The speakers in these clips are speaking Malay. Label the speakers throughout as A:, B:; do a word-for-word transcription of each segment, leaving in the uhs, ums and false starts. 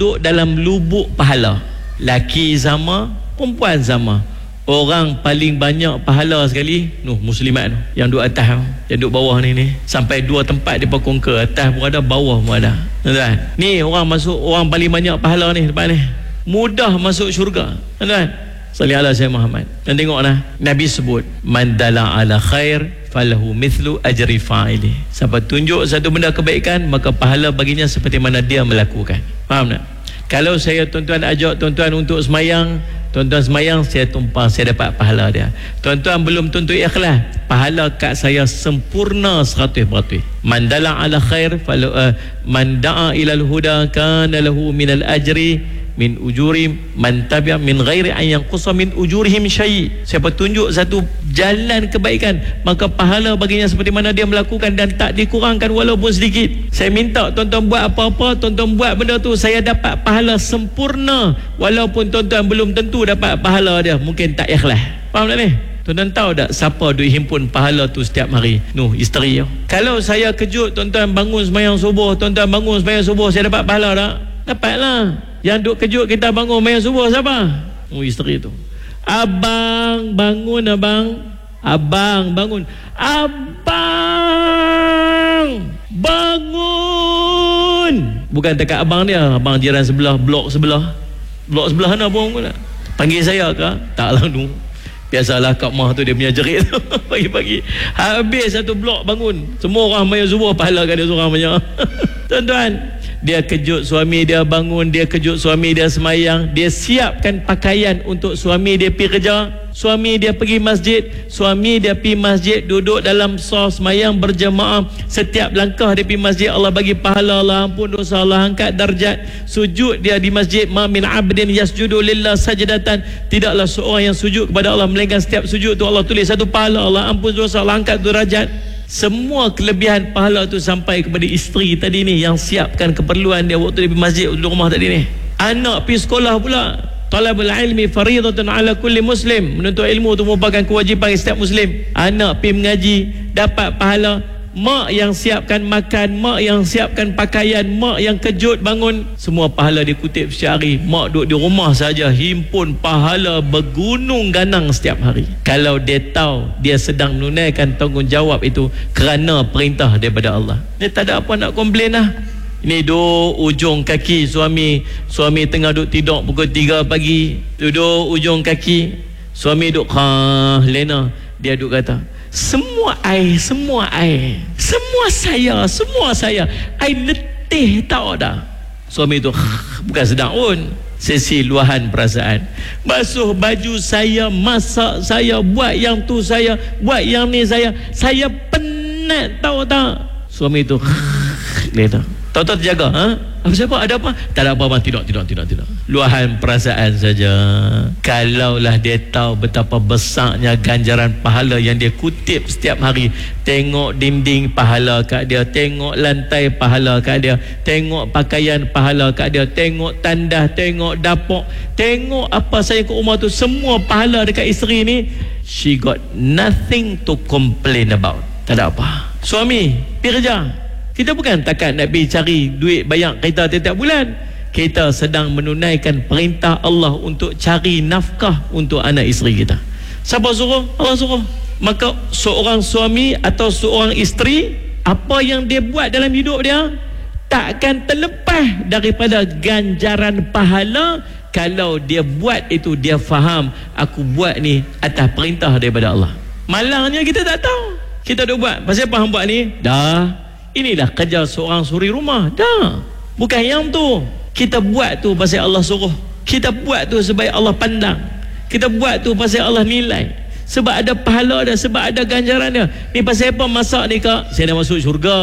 A: duduk dalam lubuk pahala. Laki sama, perempuan sama. Orang paling banyak pahala sekali Nuh muslimat tu, yang duduk atas tu, yang duduk bawah ni ni sampai dua tempat dia conquer. Atas pun ada, bawah pun ada. Tuan-tuan, ni orang masuk, orang paling banyak pahala ni depan ni, mudah masuk syurga. Tuan-tuan, salli ala sayyidina Muhammad. Dan tengoklah Nabi sebut, man dala ala khair falahu mithlu ajri fa'ili. Siapa tunjuk satu benda kebaikan, maka pahala baginya seperti mana dia melakukan. Faham tak? Kalau saya tuan-tuan ajak tuan-tuan untuk semayang, tuan-tuan semayang, saya tumpang, saya dapat pahala dia. Tuan-tuan belum tentu ikhlas, pahala kat saya sempurna seratus peratus. Man dala ala khair falu uh, man da'a ilal huda kana lahu minal ajri min ujuri man tabi'a min ghairi an yanqusa min ujurihim syai'. Siapa tunjuk satu jalan kebaikan, maka pahala baginya seperti mana dia melakukan dan tak dikurangkan walaupun sedikit. Saya minta tuan-tuan buat apa-apa, tuan-tuan buat benda tu, saya dapat pahala sempurna walaupun tuan-tuan belum tentu dapat pahala dia, mungkin tak ikhlas. Faham tak ni? Tuan-tuan tahu tak siapa duk himpun pahala tu setiap hari? Nuh, isteri dia. Kalau saya kejut tuan-tuan bangun sembahyang subuh, tuan-tuan bangun sembahyang subuh, saya dapat pahala tak? Dapatlah. Yang duk kejut kita bangun sembahyang subuh siapa? Oh, isteri tu. Abang bangun, abang. Abang bangun. Abang bangun. Bukan dekat abang dia, abang jiran sebelah, blok sebelah. Blok sebelah mana pun pun tak. Panggil saya ke? Taklah nu. Biasalah Kak Mah tu dia punya jerit tu. Pagi-pagi habis satu blok bangun, semua orang sembahyang subuh, pahala kan dia seorang banyak. Tuan-tuan, dia kejut suami dia bangun, dia kejut suami dia semayang, dia siapkan pakaian untuk suami dia pergi kerja, suami dia pergi masjid, suami dia pergi masjid, duduk dalam saf semayang berjemaah. Setiap langkah dia pergi masjid, Allah bagi pahala, Allah ampun dosa, Allah angkat darjat. Sujud dia di masjid, ma min abdin yasjudu lillah sajdatan, tidaklah seorang yang sujud kepada Allah melainkan setiap sujud tu Allah tulis satu pahala, Allah ampun dosa, Allah angkat derajat. Semua kelebihan pahala tu sampai kepada isteri tadi ni yang siapkan keperluan dia waktu dia pergi masjid duduk rumah tadi ni. Anak pergi sekolah pula. Talabul ilmi faridatun ala kulli muslim. Menuntut ilmu tu merupakan kewajipan setiap muslim. Anak pergi mengaji dapat pahala. Mak yang siapkan makan, mak yang siapkan pakaian, mak yang kejut bangun, semua pahala dikutip setiap hari. Mak duduk di rumah saja himpun pahala bergunung ganang setiap hari. Kalau dia tahu dia sedang menunaikan tanggungjawab itu kerana perintah daripada Allah, dia tak ada apa nak komplain lah. Ini duduk ujung kaki suami, suami tengah duduk tidur pukul tiga pagi, duduk ujung kaki, suami duduk kah lena, dia duduk kata, semua air, semua air, semua saya, semua saya, air letih tahu dah. Suami tu bukan sedang pun, sesi luahan perasaan. Basuh baju saya, masak saya, buat yang tu saya, buat yang ni saya, saya penat tahu tak. Suami tu dia tahu, tahu-tahu terjaga, ha? Apa siapa? Ada apa? Tak ada apa-apa. Tidak, tidak, tidak, tidak. Luahan perasaan saja. Kalaulah dia tahu betapa besarnya ganjaran pahala yang dia kutip setiap hari. Tengok dinding pahala kat dia, tengok lantai pahala kat dia, tengok pakaian pahala kat dia, tengok tandas, tengok dapur, tengok apa saya ke rumah tu, semua pahala dekat isteri ni. She got nothing to complain about. Tak ada apa. Suami pergi kerja, kita bukan takat nak pergi cari duit bayar kita tiap-tiap bulan. Kita sedang menunaikan perintah Allah untuk cari nafkah untuk anak isteri kita. Siapa suruh? Allah suruh. Maka seorang suami atau seorang isteri, apa yang dia buat dalam hidup dia takkan terlepas daripada ganjaran pahala kalau dia buat itu, dia faham aku buat ni atas perintah daripada Allah. Malangnya kita tak tahu. Kita dah buat. Pasal apa hang buat ni? Dah. Inilah kerja seorang suri rumah. Dah. Bukan yang tu. Kita buat tu pasal Allah suruh. Kita buat tu sebab Allah pandang. Kita buat tu pasal Allah nilai. Sebab ada pahala dia, sebab ada ganjaran dia. Ni pasal apa masak ni kak? Saya nak masuk syurga.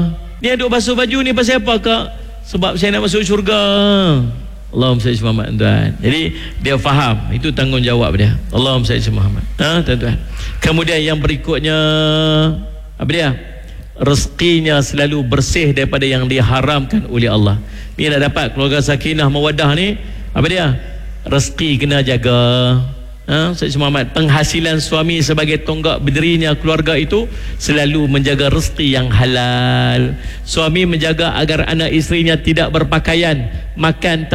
A: Ni duk basuh baju ni pasal apa kak? Sebab saya nak masuk syurga. Allahumma salli ala Muhammad, tuan. Jadi dia faham itu tanggungjawab dia. Allahumma salli ala Muhammad. Ha, tuan-tuan. Kemudian yang berikutnya apa dia? Rezekinya selalu bersih daripada yang diharamkan oleh Allah. Ni nak dapat keluarga sakinah mawaddah ni, apa dia? Rezeki kena jaga. Ha, Sayyid Muhammad, penghasilan suami sebagai tonggak berdirinya keluarga itu selalu menjaga rezeki yang halal. Suami menjaga agar anak isterinya tidak berpakaian, makan